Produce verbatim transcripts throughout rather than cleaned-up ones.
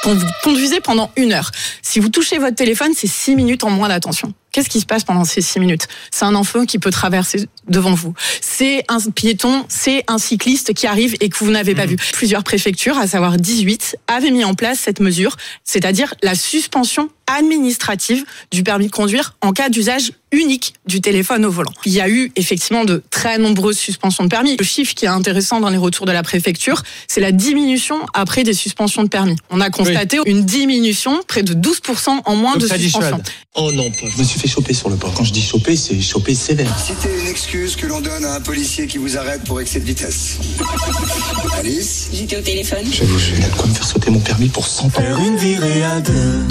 Vous conduisez pendant une heure. Si vous touchez votre téléphone, c'est six minutes en moins d'attention. Qu'est-ce qui se passe pendant ces six minutes ? C'est un enfant qui peut traverser devant vous. C'est un piéton, c'est un cycliste qui arrive et que vous n'avez pas mmh. vu. Plusieurs préfectures, à savoir dix-huit, avaient mis en place cette mesure, c'est-à-dire la suspension administrative du permis de conduire en cas d'usage unique du téléphone au volant. Il y a eu effectivement de très nombreuses suspensions de permis. Le chiffre qui est intéressant dans les retours de la préfecture, c'est la diminution après des suspensions de permis. On a constaté oui. une diminution, près de douze pour cent en moins Donc de suspensions. Oh non, je me suis fait choper sur le port. Quand je dis choper, c'est choper sévère. Citez une excuse que l'on donne à un policier qui vous arrête pour excès de vitesse. Alice ? J'étais au téléphone. J'avoue, je viens de quoi me faire sauter mon permis pour cent ans. Faire une virée à deux,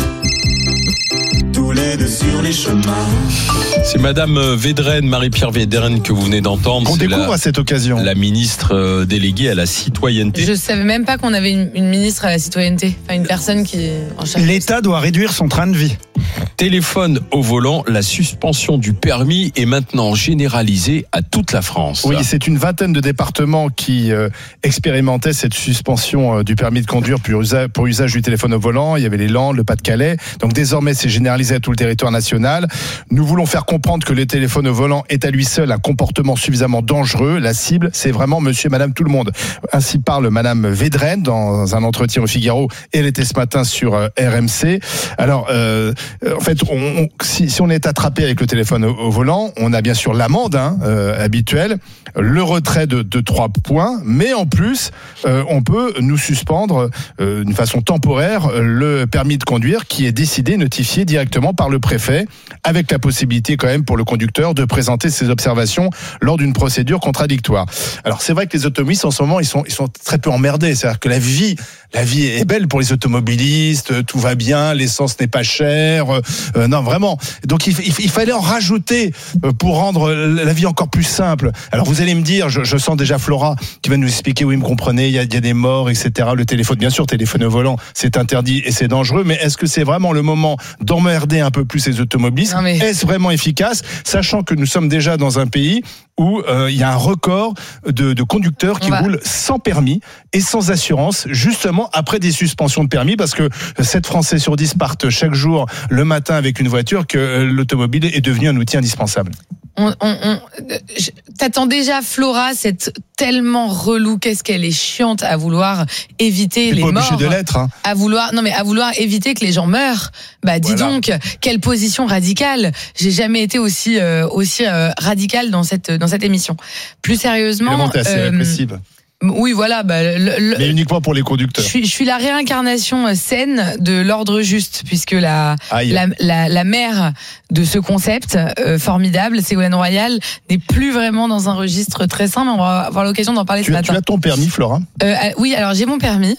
tous les deux sur les chemins. C'est Madame Védrenne, Marie-Pierre Védrenne que vous venez d'entendre. On c'est découvre la, à cette occasion. La ministre déléguée à la citoyenneté. Je savais même pas qu'on avait une, une ministre à la citoyenneté. Enfin, une personne qui est en charge. L'État doit réduire son train de vie. Téléphone au volant, la suspension du permis est maintenant généralisée à toute la France. Oui, c'est une vingtaine de départements qui euh, expérimentaient cette suspension euh, du permis de conduire pour usage, pour usage du téléphone au volant. Il y avait les Landes, le Pas-de-Calais. Donc désormais, c'est généralisé à tout le territoire national. Nous voulons faire comprendre que le téléphone au volant est à lui seul un comportement suffisamment dangereux. La cible, c'est vraiment monsieur et madame tout le monde. Ainsi parle Madame Védrenne dans un entretien au Figaro. Elle était ce matin sur euh, R M C. Alors, euh, en fait, on, on, si, si on est attrapé avec le téléphone au, au volant, on a bien sûr l'amende hein, euh, habituelle, le retrait de, de trois points, mais en plus, euh, on peut nous suspendre euh, d'une façon temporaire le permis de conduire qui est décidé, notifié directement par le préfet, avec la possibilité quand même pour le conducteur de présenter ses observations lors d'une procédure contradictoire. Alors c'est vrai que les automobilistes en ce moment, ils sont, ils sont très peu emmerdés, c'est-à-dire que la vie, la vie est belle pour les automobilistes, tout va bien, l'essence n'est pas chère, euh, non vraiment. Donc il, il, il fallait en rajouter pour rendre la vie encore plus simple. Alors vous allez me dire, je, je sens déjà Flora qui va nous expliquer, oui, me comprenez, il y a, il y a des morts, et cetera. Le téléphone, bien sûr, téléphone au volant, c'est interdit et c'est dangereux, mais est-ce que c'est vraiment le moment d'emmerder un peu plus les automobilistes ? Non, mais... Est-ce vraiment efficace, sachant que nous sommes déjà dans un pays où euh, il y a un record de, de conducteurs qui va... roulent sans permis et sans assurance, justement après des suspensions de permis, parce que sept Français sur dix partent chaque jour le matin avec une voiture, que l'automobile est devenu un outil indispensable. On, on, on, je, t'attends déjà Flora, cette tellement relou, qu'est-ce qu'elle est chiante à vouloir éviter C'est les pas morts, obligé de l'être, hein. à vouloir non mais à vouloir éviter que les gens meurent. Bah dis voilà. donc, quelle position radicale. J'ai jamais été aussi euh, aussi euh, radicale dans cette dans cette émission. Plus sérieusement, t'es assez euh, répressive. Oui, voilà. Bah, le, le, mais uniquement pour les conducteurs. Je suis, je suis la réincarnation saine de l'ordre juste, puisque la, la, la, la mère de ce concept euh, formidable, Ségolène Royal, n'est plus vraiment dans un registre très sain, mais on va avoir l'occasion d'en parler tu ce as, matin. Tu as ton permis, Flora ? euh, Oui, alors j'ai mon permis.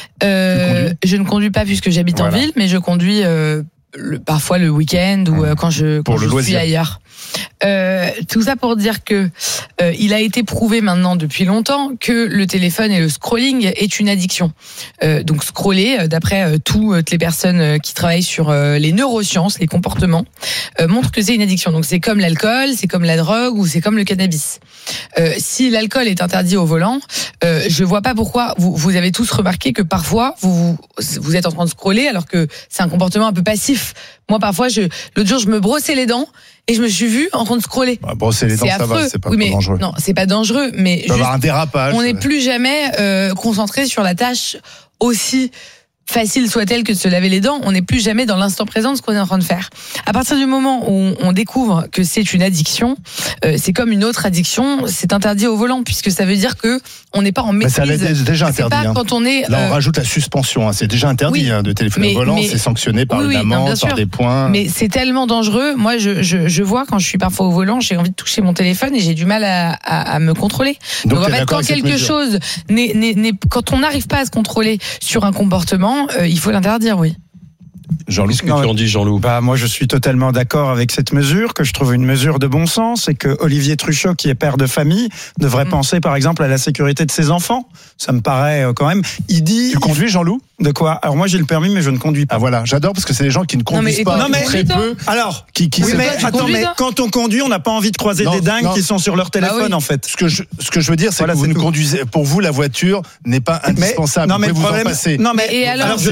Euh, je ne conduis pas puisque j'habite voilà. en ville, mais je conduis euh, le, parfois le week-end ou euh, quand je, quand je suis ailleurs. Euh, tout ça pour dire que euh, il a été prouvé maintenant depuis longtemps que le téléphone et le scrolling est une addiction. Euh, donc scroller, d'après euh, toutes les personnes qui travaillent sur euh, les neurosciences, les comportements, euh, montre que c'est une addiction. Donc c'est comme l'alcool, c'est comme la drogue ou c'est comme le cannabis. Euh, si l'alcool est interdit au volant, euh, je vois pas pourquoi. Vous, vous avez tous remarqué que parfois vous, vous êtes en train de scroller alors que c'est un comportement un peu passif. Moi parfois, je, l'autre jour je me brossais les dents. Et je me suis vue en train de scroller. Bah, brosser les dents, ça va, c'est pas oui, mais, dangereux. Non, c'est pas dangereux, mais il peut y avoir un dérapage. On n'est plus jamais euh, concentré sur la tâche aussi facile soit-elle que de se laver les dents. On n'est plus jamais dans l'instant présent de ce qu'on est en train de faire. À partir du moment où on découvre que c'est une addiction, euh, c'est comme une autre addiction, c'est interdit au volant, puisque ça veut dire que on n'est pas en maîtrise. Mais ça l'est déjà interdit. C'est pas hein. quand on est. Là, on euh... rajoute la suspension. Hein. C'est déjà interdit oui, hein, de téléphoner mais, au volant. Mais... C'est sanctionné par oui, une oui, amende, non, par des points. Mais c'est tellement dangereux. Moi, je, je, je vois quand je suis parfois au volant, j'ai envie de toucher mon téléphone et j'ai du mal à, à, à me contrôler. Donc, Donc en fait, quand quelque chose n'est, n'est, n'est, quand on n'arrive pas à se contrôler sur un comportement, euh, il faut l'interdire. Dire oui. Jean-Loup, qu'est-ce que non, tu en dis, Jean-Loup ? Bah, moi, je suis totalement d'accord avec cette mesure, que je trouve une mesure de bon sens, et que Olivier Truchot, qui est père de famille, devrait mmh. penser, par exemple, à la sécurité de ses enfants. Ça me paraît euh, quand même. Il dit. Tu conduis, Jean-Loup ? De quoi ? Alors moi, j'ai le permis, mais je ne conduis pas. Ah voilà, j'adore parce que c'est des gens qui ne conduisent non, mais, pas, non, mais, très peu. Alors, qui, qui oui, mais toi, attends, mais quand on conduit, on n'a pas envie de croiser non, des dingues non. qui sont sur leur téléphone, bah oui. en fait. Ce que je, ce que je veux dire, c'est voilà, que vous c'est ne tout. conduisez. Pour vous, la voiture n'est pas indispensable. Mais, non, mais vous pouvez le problème, vous en passer. Non, mais et alors, alors je